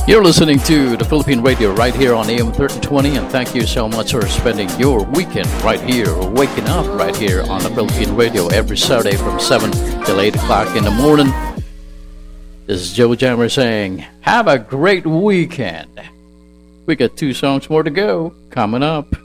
You're listening to the Philippine Radio right here on AM 1320, and thank you so much for spending your weekend right here, or waking up right here on the Philippine Radio every Saturday from 7 till 8 o'clock in the morning. This is Joe Jammer saying, have a great weekend. We got 2 songs more to go coming up.